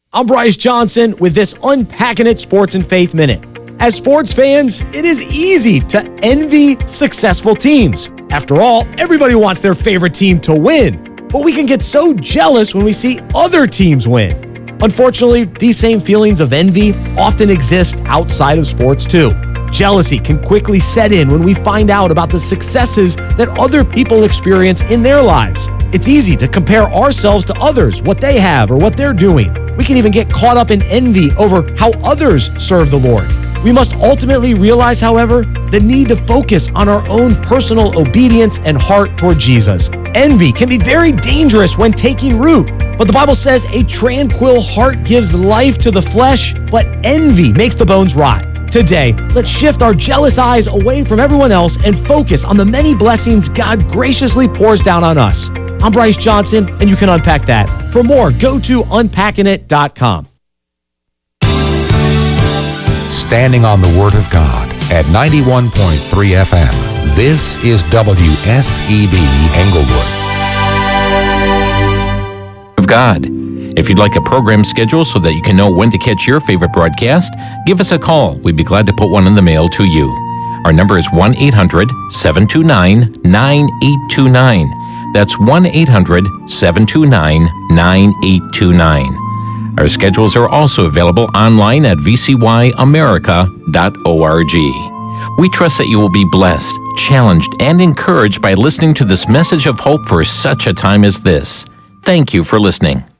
I'm Bryce Johnson with this Unpacking It Sports and Faith Minute. As sports fans, it is easy to envy successful teams. After all, everybody wants their favorite team to win, but we can get so jealous when we see other teams win. Unfortunately, these same feelings of envy often exist outside of sports too. Jealousy can quickly set in when we find out about the successes that other people experience in their lives. It's easy to compare ourselves to others, what they have or what they're doing. We can even get caught up in envy over how others serve the Lord. We must ultimately realize, however, the need to focus on our own personal obedience and heart toward Jesus. Envy can be very dangerous when taking root, but the Bible says a tranquil heart gives life to the flesh, but envy makes the bones rot. Today, let's shift our jealous eyes away from everyone else and focus on the many blessings God graciously pours down on us. I'm Bryce Johnson, and you can unpack that. For more, go to unpackingit.com. Standing on the Word of God at 91.3 FM. This is WSEB Englewood. Of God. If you'd like a program schedule so that you can know when to catch your favorite broadcast, give us a call. We'd be glad to put one in the mail to you. Our number is 1-800-729-9829. That's 1-800-729-9829. Our schedules are also available online at vcyamerica.org. We trust that you will be blessed, challenged, and encouraged by listening to this message of hope for such a time as this. Thank you for listening.